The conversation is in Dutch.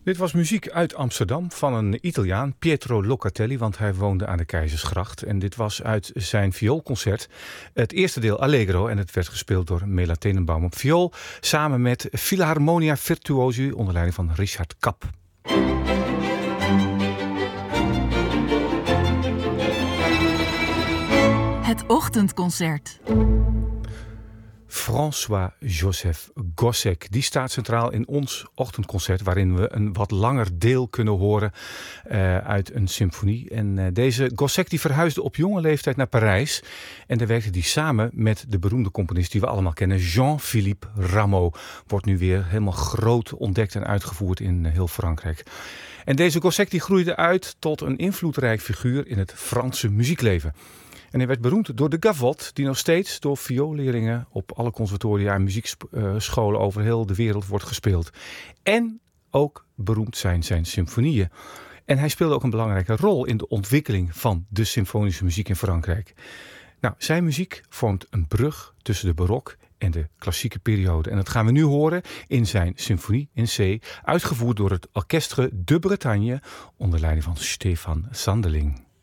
Dit was muziek uit Amsterdam van een Italiaan, Pietro Locatelli, want hij woonde aan de Keizersgracht. En dit was uit zijn vioolconcert, het eerste deel Allegro, en het werd gespeeld door Mela Tenenbaum op viool, samen met Philharmonia Virtuosi onder leiding van Richard Kapp. Het ochtendconcert. François-Joseph Gossec, die staat centraal in ons ochtendconcert, waarin we een wat langer deel kunnen horen uit een symfonie. En deze Gossec die verhuisde op jonge leeftijd naar Parijs en daar werkte hij samen met de beroemde componist die we allemaal kennen, Jean-Philippe Rameau. Wordt nu weer helemaal groot ontdekt en uitgevoerd in heel Frankrijk. En deze Gossec die groeide uit tot een invloedrijk figuur in het Franse muziekleven. En hij werd beroemd door de gavotte, die nog steeds door vioolleerlingen op alle conservatoria en muziekscholen over heel de wereld wordt gespeeld. En ook beroemd zijn zijn symfonieën. En hij speelde ook een belangrijke rol in de ontwikkeling van de symfonische muziek in Frankrijk. Nou, zijn muziek vormt een brug tussen de barok en de klassieke periode. En dat gaan we nu horen in zijn symfonie in C, uitgevoerd door het Orchestre de Bretagne onder leiding van Stefan Sanderling.